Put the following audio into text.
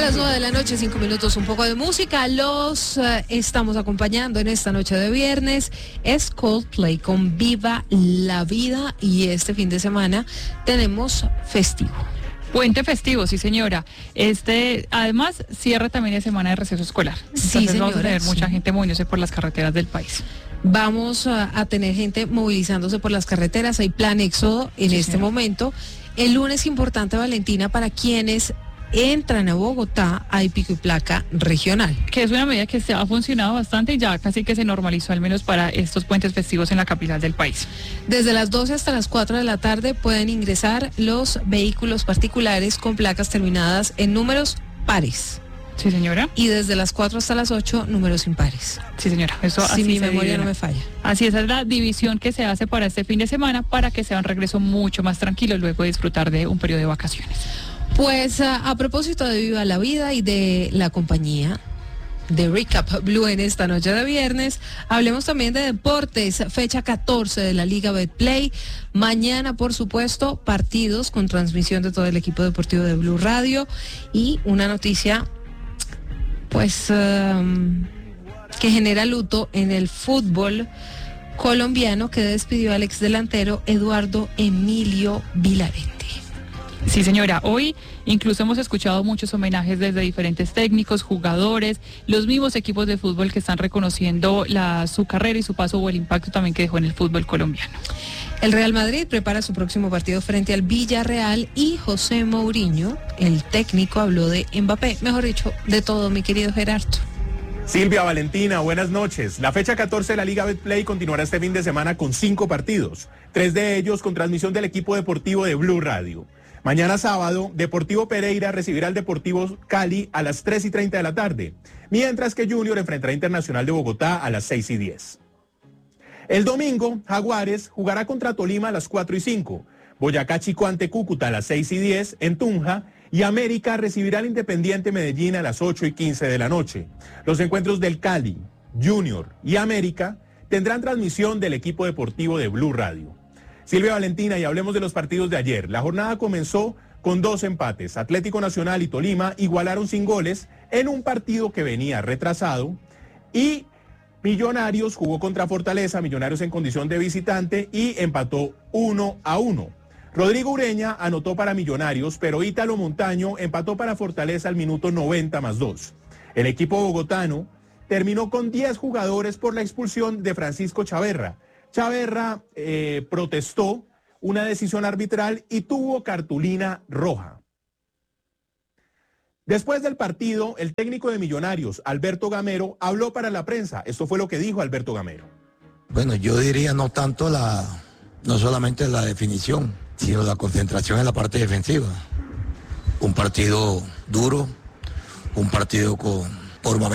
las 9 de la noche, 5 minutos, un poco de música. Los estamos acompañando en esta noche de viernes. Es Coldplay con Viva la Vida, y este fin de semana tenemos festivo. Puente festivo, sí señora. Además, cierra también de semana de receso escolar. Entonces, Sí, señora, vamos a tener mucha sí. gente moviéndose por las carreteras del país. Vamos a tener gente movilizándose por las carreteras. Hay plan éxodo en este momento. El lunes importante, Valentina, para quienes entran a Bogotá, hay pico y placa regional. Que es una medida que ha funcionado bastante y ya casi que se normalizó, al menos para estos puentes festivos en la capital del país. Desde las 12 hasta las 4 de la tarde pueden ingresar los vehículos particulares con placas terminadas en números pares. Sí, señora. Y desde las 4 hasta las 8, números impares. Sí, señora. Eso Si así mi se memoria divide. no me falla. Así esa es la división que se hace para este fin de semana, para que sea un regreso mucho más tranquilo luego de disfrutar de un periodo de vacaciones. Pues a propósito de Viva la Vida y de la compañía de Recap Blue en esta noche de viernes, hablemos también de deportes. Fecha 14 de la Liga Betplay. Mañana, por supuesto, partidos con transmisión de todo el equipo deportivo de Blue Radio. Y una noticia, pues, que genera luto en el fútbol colombiano, que despidió al ex delantero Eduardo Emilio Vilarente. Sí, señora. Hoy incluso hemos escuchado muchos homenajes desde diferentes técnicos, jugadores, los mismos equipos de fútbol que están reconociendo su carrera y su paso o el impacto también que dejó en el fútbol colombiano. El Real Madrid prepara su próximo partido frente al Villarreal y José Mourinho, el técnico, habló de Mbappé, mejor dicho, de todo, mi querido Gerardo. Silvia, Valentina, buenas noches. La fecha 14 de la Liga Betplay continuará este fin de semana con 5 partidos, 3 de ellos con transmisión del equipo deportivo de Blue Radio. Mañana sábado, Deportivo Pereira recibirá al Deportivo Cali a las 3:30 de la tarde, mientras que Junior enfrentará a Internacional de Bogotá a las 6:10. El domingo, Jaguares jugará contra Tolima a las 4:05, Boyacá Chico ante Cúcuta a las 6:10 en Tunja, y América recibirá al Independiente Medellín a las 8:15 de la noche. Los encuentros del Cali, Junior y América tendrán transmisión del equipo deportivo de Blue Radio. Silvia, Valentina, y hablemos de los partidos de ayer. La jornada comenzó con 2 empates. Atlético Nacional y Tolima igualaron sin goles en un partido que venía retrasado, y Millonarios jugó contra Fortaleza, Millonarios en condición de visitante, y empató 1-1. Rodrigo Ureña anotó para Millonarios, pero Ítalo Montaño empató para Fortaleza al minuto 90+2. El equipo bogotano terminó con 10 jugadores por la expulsión de Francisco Chaverra. Chaverra protestó una decisión arbitral y tuvo cartulina roja. Después del partido, el técnico de Millonarios, Alberto Gamero, habló para la prensa. Esto fue lo que dijo Alberto Gamero. Bueno, yo diría no solamente la definición, sino la concentración en la parte defensiva. Un partido duro, un partido por momentos